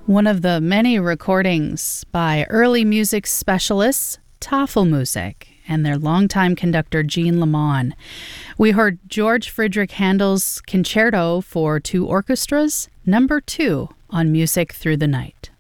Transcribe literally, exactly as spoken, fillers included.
One of the many recordings by early music specialists, Tafelmusik, and their longtime conductor Jean Lamont. We heard George Friedrich Handel's Concerto for Two Orchestras, number two on Music Through the Night.